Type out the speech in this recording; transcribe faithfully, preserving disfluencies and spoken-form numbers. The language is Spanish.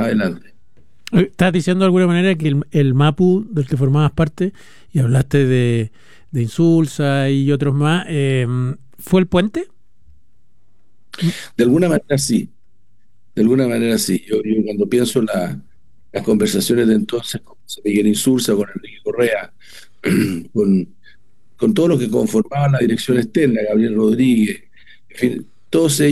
adelante. Estás diciendo de alguna manera que el, el MAPU del que formabas parte, y hablaste de, de Insulza y otros más, eh, ¿fue el puente? De alguna manera sí, de alguna manera sí. Yo, yo cuando pienso en la- las conversaciones de entonces con Miguel Insulza, con Enrique Correa, con, con todos los que conformaban la dirección externa, Gabriel Rodríguez, en fin, todos ellos